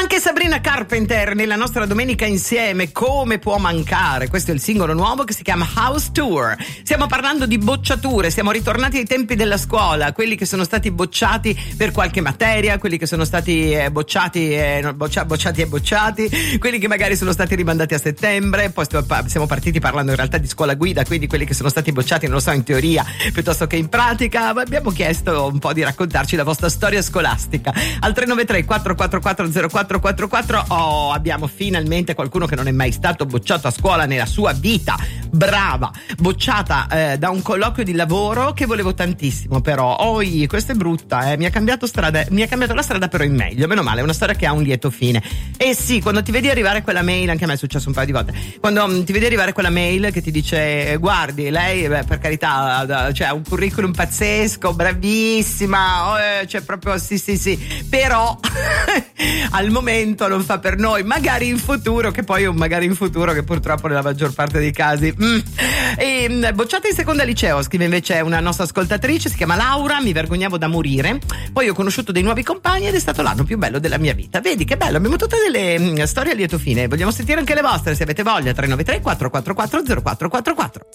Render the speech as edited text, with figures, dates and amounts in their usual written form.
Anche Sabrina Carpenter nella nostra domenica insieme, come può mancare? Questo è il singolo nuovo che si chiama House Tour. Stiamo parlando di bocciature, siamo ritornati ai tempi della scuola, quelli che sono stati bocciati per qualche materia, quelli che sono stati bocciati, quelli che magari sono stati rimandati a settembre, poi siamo partiti parlando in realtà di scuola guida, quindi quelli che sono stati bocciati, non lo so, in teoria piuttosto che in pratica. Abbiamo chiesto un po' di raccontarci la vostra storia scolastica al 393 444 0444. Abbiamo finalmente qualcuno che non è mai stato bocciato a scuola nella sua vita. Brava, bocciata da un colloquio di lavoro che volevo tantissimo, però questa è brutta, mi ha cambiato la strada però in meglio, meno male, è una storia che ha un lieto fine. E sì, quando ti vedi arrivare quella mail, anche a me è successo un paio di volte, quando ti vedi arrivare quella mail che ti dice guardi, lei per carità cioè, ha un curriculum pazzesco, bravissima, cioè proprio sì, però al momento non fa per noi, magari in futuro, che poi è un magari in futuro che purtroppo nella maggior parte dei casi. E bocciata in seconda liceo, scrive invece una nostra ascoltatrice, si chiama Laura, mi vergognavo da morire, poi ho conosciuto dei nuovi compagni ed è stato l'anno più bello della mia vita. Vedi che bello, abbiamo tutte delle storie a lieto fine, vogliamo sentire anche le vostre se avete voglia. 393 444 0444.